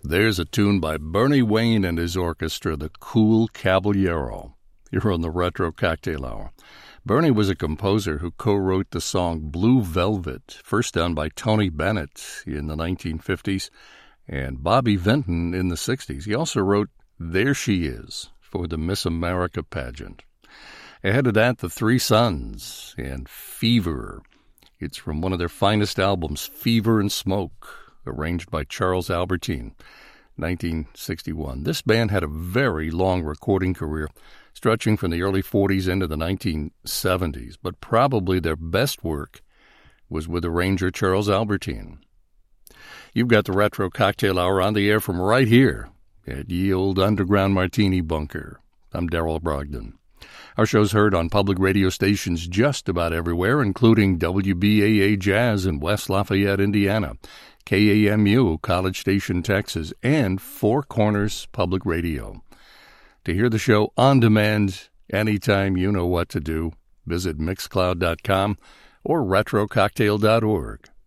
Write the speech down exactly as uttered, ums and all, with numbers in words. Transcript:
There's a tune by Bernie Wayne and his orchestra, the Cool Caballero. You're on the Retro Cocktail Hour. Bernie was a composer who co-wrote the song Blue Velvet, first done by Tony Bennett in the nineteen fifties and Bobby Vinton in the sixties. He also wrote There She Is for the Miss America pageant. Ahead of that, The Three Sons and Fever. It's from one of their finest albums, Fever and Smoke, arranged by Charles Albertine, nineteen sixty-one. This band had a very long recording career, stretching from the early forties into the nineteen seventies, but probably their best work was with arranger Charles Albertine. You've got the Retro Cocktail Hour on the air from right here at Ye Old Underground Martini Bunker. I'm Darrell Brogdon. Our show's heard on public radio stations just about everywhere, including W B A A Jazz in West Lafayette, Indiana, K A M U, College Station, Texas, and Four Corners Public Radio. To hear the show on demand anytime, you know what to do. Visit mixcloud dot com or retro cocktail dot org.